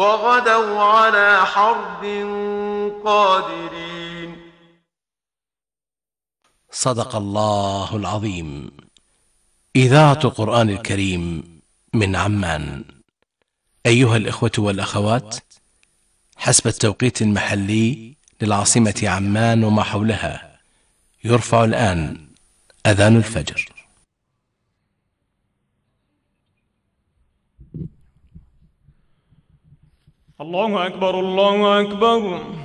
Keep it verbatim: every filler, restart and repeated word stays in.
وغدوا على حرد قادرين. صدق الله العظيم. إذاعة القرآن الكريم من عمان. أيها الإخوة والأخوات، حسب التوقيت المحلي للعاصمة عمان وما حولها، يرفع الآن أذان الفجر. الله أكبر الله أكبر.